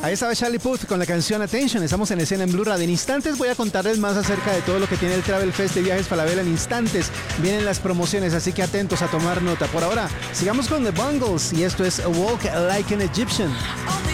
Ahí estaba Charlie Puth con la canción Attention. Estamos en escena en Blue Radio. En instantes voy a contarles más acerca de todo lo que tiene el Travel Fest de Viajes Falabella. En instantes vienen las promociones, así que atentos a tomar nota. Por ahora, sigamos con The Bungles y esto es A Walk Like an Egyptian.